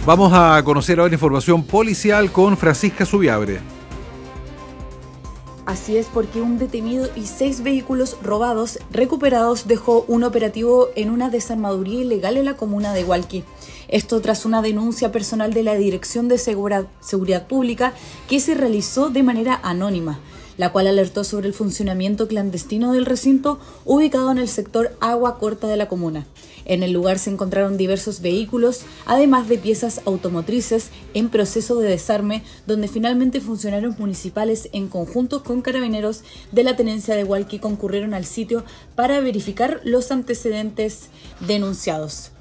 Vamos a conocer ahora información policial con Francisca Subiabre. Así es, porque un detenido y 6 vehículos robados recuperados dejó un operativo en una desarmaduría ilegal en la comuna de Hualqui. Esto tras una denuncia personal de la Dirección de Seguridad Pública que se realizó de manera anónima, la cual alertó sobre el funcionamiento clandestino del recinto ubicado en el sector Agua Corta de la comuna. En el lugar se encontraron diversos vehículos, además de piezas automotrices en proceso de desarme, donde finalmente funcionarios municipales en conjunto con carabineros de la tenencia de Hualqui concurrieron al sitio para verificar los antecedentes denunciados.